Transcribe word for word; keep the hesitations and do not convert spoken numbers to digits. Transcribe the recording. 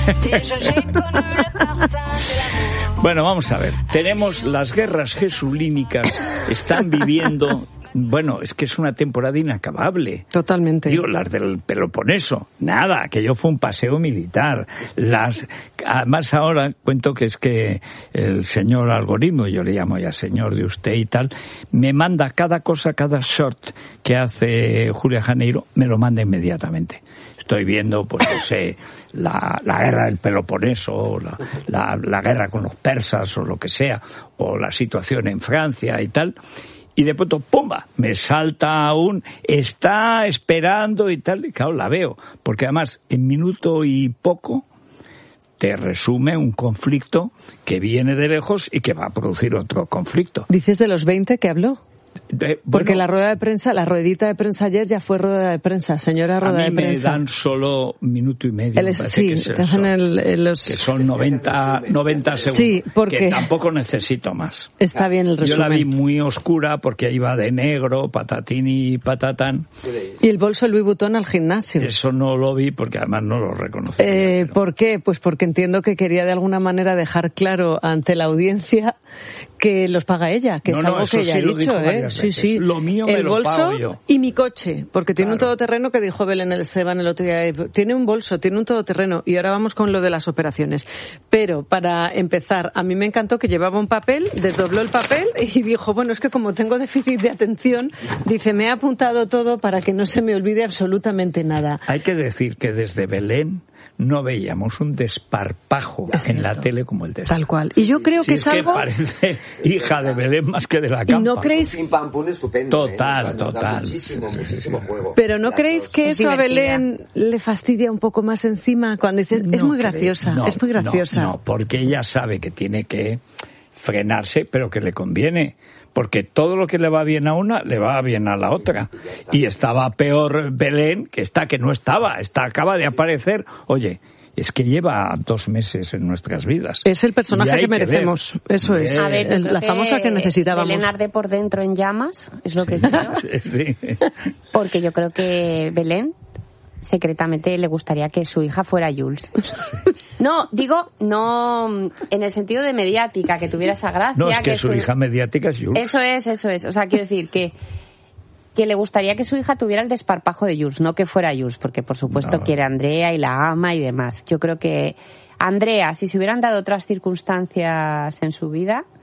Bueno, vamos a ver. Tenemos las guerras jesulínicas, están viviendo... Bueno, es que es una temporada inacabable. Totalmente. Digo, las del Peloponeso, nada, aquello fue un paseo militar. Las, además ahora cuento que es que el señor algoritmo, yo le llamo ya señor de usted y tal, me manda cada cosa, cada short que hace Julia Janeiro, me lo manda inmediatamente. Estoy viendo, pues no sé, la, la guerra del Peloponeso, la, la, la guerra con los persas o lo que sea, o la situación en Francia y tal. Y de pronto, ¡pumba!, me salta un, está esperando y tal, y claro, la veo. Porque además, en minuto y poco, te resume un conflicto que viene de lejos y que va a producir otro conflicto. ¿Dices de los veinte que habló? De, Porque bueno, la rueda de prensa, la ruedita de prensa ayer ya fue rueda de prensa, señora rueda de prensa. A mí me dan solo minuto y medio. El, sí, que, te hacen el, el, los... que son noventa, noventa segundos. Sí, porque... Que tampoco necesito más. Está bien el resumen. Yo la vi muy oscura porque iba de negro, patatín y patatán. Y el bolso Louis Vuitton al gimnasio. Eso no lo vi porque además no lo reconocí. Eh, pero... ¿Por qué? Pues porque entiendo que quería de alguna manera dejar claro ante la audiencia que los paga ella, que no, es no, algo que ella sí ha dicho, ¿eh? Sí, sí. Lo mío me el lo bolso pago yo. Y mi coche, porque tiene Claro. un todoterreno que dijo Belén Esteban el otro día. Tiene un bolso, tiene un todoterreno. Y ahora vamos con lo de las operaciones. Pero, para empezar, a mí me encantó que llevaba un papel, desdobló el papel y dijo, bueno, es que como tengo déficit de atención, dice, me he apuntado todo para que no se me olvide absolutamente nada. Hay que decir que desde Belén no veíamos un desparpajo es en la tele como el de esta. Tal cual. Y yo creo sí, que es, es algo... que parece hija de Belén más que de la campa. ¿Y no creéis... Pim, pam, pum, estupendo, total, ¿eh? O sea, nos da total. Muchísimo, muchísimo juego. Pero ¿no Las creéis dos. que Es eso divertida. a Belén le fastidia un poco más encima cuando dices, es No muy creo. graciosa, No, es muy graciosa? No, no, porque ella sabe que tiene que frenarse, pero que le conviene. Porque todo lo que le va bien a una, le va bien a la otra. Y estaba peor Belén, que está que no estaba, está acaba de aparecer. Oye, es que lleva dos meses en nuestras vidas. Es el personaje que, que merecemos, ver. eso es. A ver, yo El- creo la famosa que necesitábamos. Belén arde por dentro en llamas, es lo que creo. Sí. Porque yo creo que Belén secretamente le gustaría que su hija fuera Jules. No, digo, no en el sentido de mediática, que tuviera esa gracia. No, es que, que su hija mediática es Jules. Eso es, eso es. O sea, quiero decir que que le gustaría que su hija tuviera el desparpajo de Jules, no que fuera Jules, porque por supuesto No. quiere a Andrea y la ama y demás. Yo creo que Andrea, si se hubieran dado otras circunstancias en su vida,